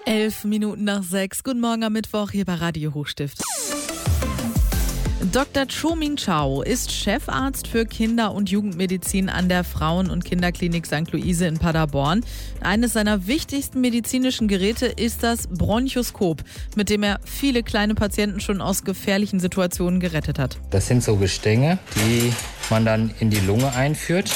6:11. Guten Morgen am Mittwoch hier bei Radio Hochstift. Dr. Cho-Ming Chao ist Chefarzt für Kinder- und Jugendmedizin an der Frauen- und Kinderklinik St. Luise in Paderborn. Eines seiner wichtigsten medizinischen Geräte ist das Bronchoskop, mit dem er viele kleine Patienten schon aus gefährlichen Situationen gerettet hat. Das sind so Gestänge, die man dann in die Lunge einführt,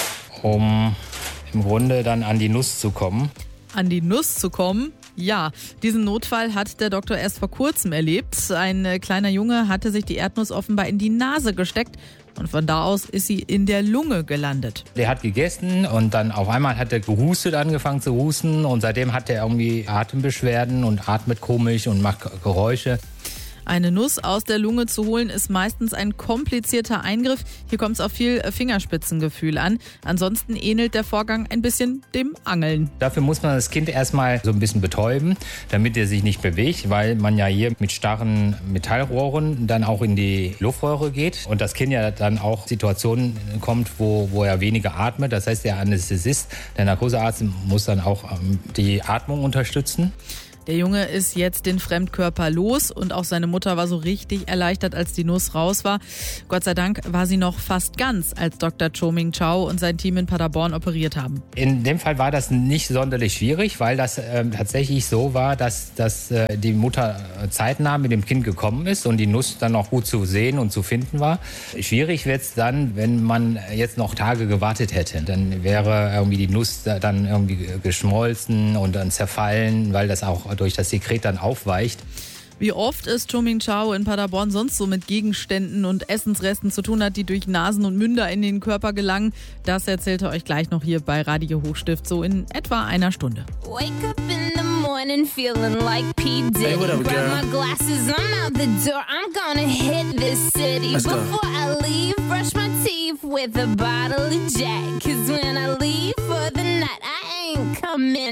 um im Grunde dann an die Nuss zu kommen. An die Nuss zu kommen? Ja, diesen Notfall hat der Doktor erst vor kurzem erlebt. Ein kleiner Junge hatte sich die Erdnuss offenbar in die Nase gesteckt und von da aus ist sie in der Lunge gelandet. Der hat gegessen und dann auf einmal hat er gehustet, angefangen zu husten und seitdem hat er irgendwie Atembeschwerden und atmet komisch und macht Geräusche. Eine Nuss aus der Lunge zu holen ist meistens ein komplizierter Eingriff. Hier kommt es auf viel Fingerspitzengefühl an. Ansonsten ähnelt der Vorgang ein bisschen dem Angeln. Dafür muss man das Kind erstmal so ein bisschen betäuben, damit er sich nicht bewegt, weil man ja hier mit starren Metallrohren dann auch in die Luftröhre geht und das Kind ja dann auch Situationen kommt, wo er weniger atmet. Das heißt, der Anästhesist, der Narkosearzt muss dann auch die Atmung unterstützen. Der Junge ist jetzt den Fremdkörper los und auch seine Mutter war so richtig erleichtert, als die Nuss raus war. Gott sei Dank war sie noch fast ganz, als Dr. Cho-Ming Chao und sein Team in Paderborn operiert haben. In dem Fall war das nicht sonderlich schwierig, weil das tatsächlich so war, dass die Mutter zeitnah mit dem Kind gekommen ist und die Nuss dann auch gut zu sehen und zu finden war. Schwierig wird es dann, wenn man jetzt noch Tage gewartet hätte. Dann wäre irgendwie die Nuss dann irgendwie geschmolzen und dann zerfallen, weil das auch durch das Sekret dann aufweicht. Wie oft es Cho-Ming Chao in Paderborn sonst so mit Gegenständen und Essensresten zu tun hat, die durch Nasen und Münder in den Körper gelangen, das erzählt er euch gleich noch hier bei Radio Hochstift, so in etwa einer Stunde. Wake up in the morning feeling like P. Diddy. Hey, what up, Grab girl? my glasses, I'm out the door. I'm gonna hit this city. Let's go. Before I leave, brush my teeth with a bottle of Jack. 'Cause when I leave for the night, I ain't coming